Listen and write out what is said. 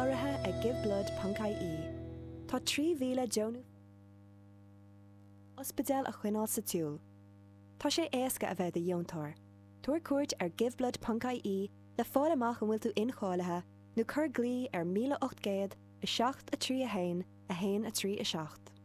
Oirithe ag giveblud.ie. Tá 3,000 Johnú Ospidéal a chuinál sa tiúl. Tá sé éasca a bheith a dheontóir. Tuair cuairt ar giveblud.ie le fáil amach an bhfuil tú inchállathe nó cur glí ar 1800 7 3 1 1 3 7.